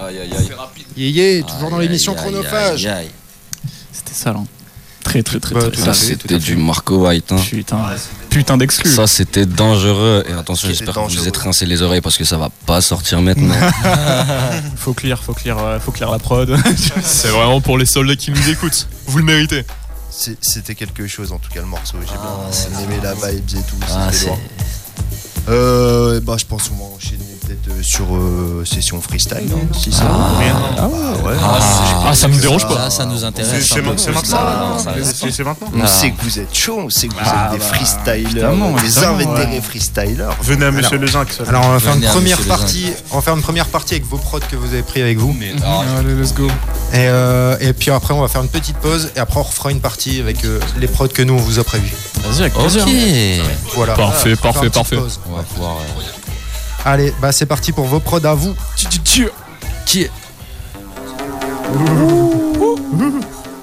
Yéyé, toujours dans l'émission Chronophage. C'était ça, là. Très. Ça, c'était du Marco White. Hein. Putain d'exclus. Ça, c'était dangereux. Et attention, j'espère que vous vous êtes rincé les oreilles parce que ça va pas sortir maintenant. faut clear la prod. C'est vraiment pour les soldats qui nous écoutent. Vous le méritez. C'était quelque chose, en tout cas, le morceau. J'ai bien aimé la vibes et tout. C'était loin. Je pense qu'on va enchaîner peut-être sur session freestyle. Si ça ça nous dérange pas. Ça nous intéresse. C'est maintenant. C'est maintenant. On sait que vous êtes chaud, on sait que vous êtes des freestylers, des invétérés freestylers. Venez à Monsieur Lezinc. Alors on va faire une première partie. On va faire une première partie avec vos prods que vous avez pris avec vous. Allez, let's go. Et puis après on va faire une petite pause et après on refera une partie avec les prods que nous on vous a prévus. Vas-y, avec plaisir. Voilà. Parfait. On va pouvoir. Allez, c'est parti pour vos prods à vous. Qui est